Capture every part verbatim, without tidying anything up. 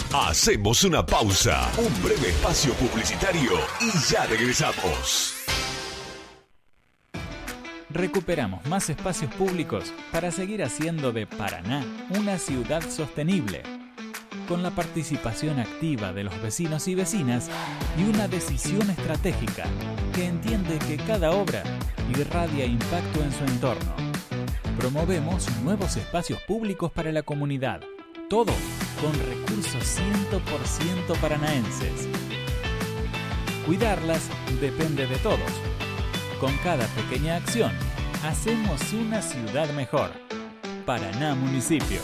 Hacemos una pausa, un breve espacio publicitario y ya regresamos. Recuperamos más espacios públicos para seguir haciendo de Paraná una ciudad sostenible, con la participación activa de los vecinos y vecinas y una decisión estratégica que entiende que cada obra irradia impacto en su entorno. Promovemos nuevos espacios públicos para la comunidad, todo con recursos cien por ciento paranaenses. Cuidarlas depende de todos. Con cada pequeña acción, hacemos una ciudad mejor. Paraná Municipio.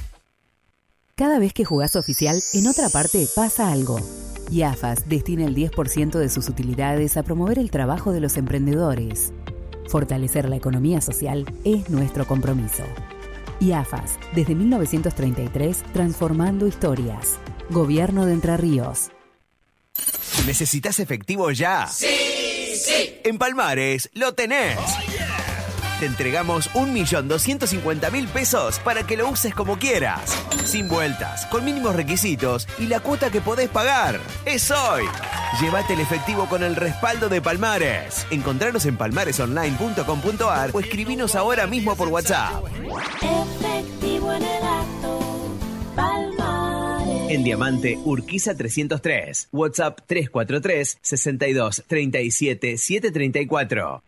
Cada vez que jugás oficial, en otra parte pasa algo. Y A F A S destina el diez por ciento de sus utilidades a promover el trabajo de los emprendedores. Fortalecer la economía social es nuestro compromiso. Y A F A S, desde mil novecientos treinta y tres, transformando historias. Gobierno de Entre Ríos. ¿Necesitas efectivo ya? ¡Sí! ¡Sí! En Palmares lo tenés. Oh, yeah. Te entregamos un millón doscientos cincuenta mil pesos para que lo uses como quieras. Sin vueltas, con mínimos requisitos y la cuota que podés pagar. ¡Es hoy! Llévate el efectivo con el respaldo de Palmares. Encontranos en palmares online punto com punto a r o escribinos ahora mismo por WhatsApp. Efectivo en el acto, Palmares. En Diamante, Urquiza trescientos tres. WhatsApp tres cuatro tres, sesenta y dos, treinta y siete, setecientos treinta y cuatro.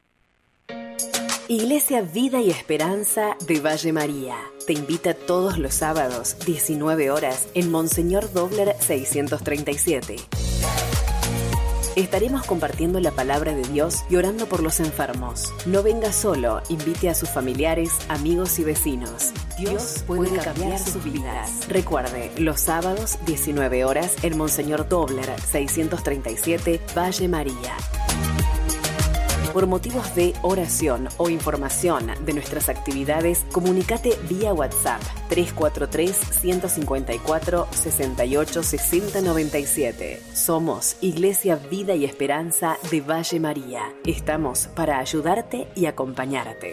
Iglesia Vida y Esperanza de Valle María te invita todos los sábados, diecinueve horas, en Monseñor Dobler seiscientos treinta y siete. Estaremos compartiendo la palabra de Dios y orando por los enfermos. No venga solo, invite a sus familiares, amigos y vecinos. Dios puede cambiar sus vidas. Recuerde, los sábados, diecinueve horas, en Monseñor Dobler seiscientos treinta y siete, Valle María. Por motivos de oración o información de nuestras actividades, comunícate vía WhatsApp tres cuatro tres, uno cinco cuatro, seis ocho seis cero nueve siete. Somos Iglesia Vida y Esperanza de Valle María. Estamos para ayudarte y acompañarte.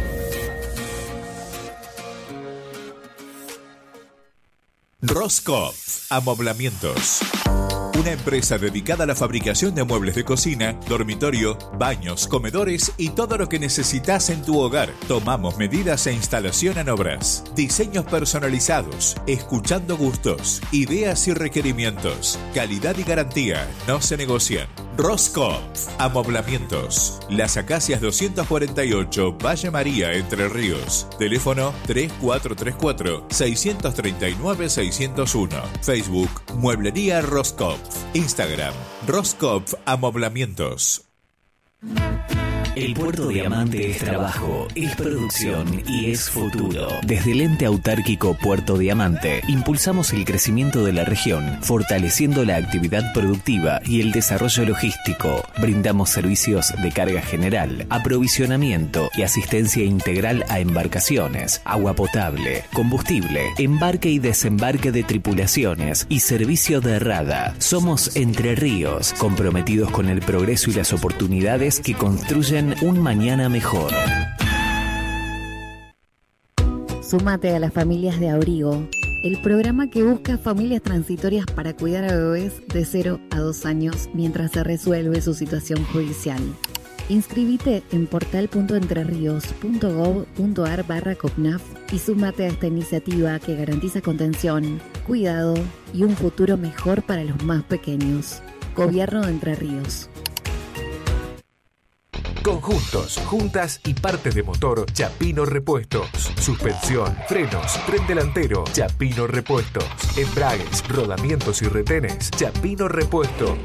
Roscoff Amoblamientos. Una empresa dedicada a la fabricación de muebles de cocina, dormitorio, baños, comedores y todo lo que necesitas en tu hogar. Tomamos medidas e instalación en obras. Diseños personalizados, escuchando gustos, ideas y requerimientos. Calidad y garantía no se negocian. Roscoff Amoblamientos. Las Acacias doscientos cuarenta y ocho, Valle María, Entre Ríos. Teléfono tres cuatro tres cuatro, seis tres nueve, seis cero uno. Facebook Mueblería Roscoff. Instagram Roscoff Amoblamientos. El Puerto Diamante es trabajo, es producción y es futuro. Desde el ente autárquico Puerto Diamante, impulsamos el crecimiento de la región, fortaleciendo la actividad productiva y el desarrollo logístico. Brindamos servicios de carga general, aprovisionamiento y asistencia integral a embarcaciones, agua potable, combustible, embarque y desembarque de tripulaciones y servicio de rada. Somos Entre Ríos, comprometidos con el progreso y las oportunidades que construyen un mañana mejor. Súmate a las familias de Abrigo, el programa que busca familias transitorias para cuidar a bebés de cero a dos años mientras se resuelve su situación judicial. Inscribite en portal punto entreríos punto gob punto ar barra COPNAF y súmate a esta iniciativa que garantiza contención, cuidado y un futuro mejor para los más pequeños. Gobierno de Entre Ríos. Conjuntos, juntas y partes de motor, Chapino Repuestos. Suspensión, frenos, tren delantero, Chapino Repuestos. Embragues, rodamientos y retenes, Chapino Repuestos.